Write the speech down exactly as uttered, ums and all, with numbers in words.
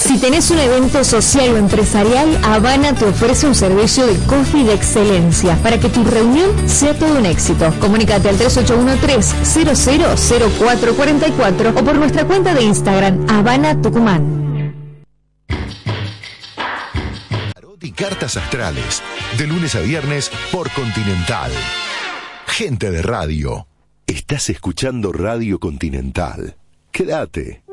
Si tenés un evento social o empresarial, Habana te ofrece un servicio de coffee de excelencia para que tu reunión sea todo un éxito. Comunícate al tres ocho uno tres, cero cero cero cuatro cuatro cuatro o por nuestra cuenta de Instagram, Habana Tucumán. Tarot y cartas astrales, de lunes a viernes por Continental. Gente de radio. Estás escuchando Radio Continental. Quédate.